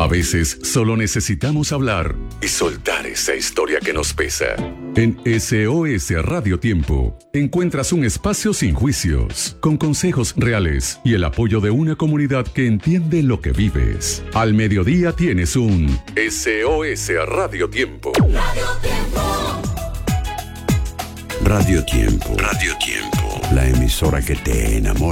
A veces solo necesitamos hablar y soltar esa historia que nos pesa. En SOS Radio Tiempo encuentras un espacio sin juicios, con consejos reales y el apoyo de una comunidad que entiende lo que vives. Al mediodía tienes un SOS Radio Tiempo. Radio Tiempo. Radio Tiempo. Radio Tiempo. La emisora que te enamora.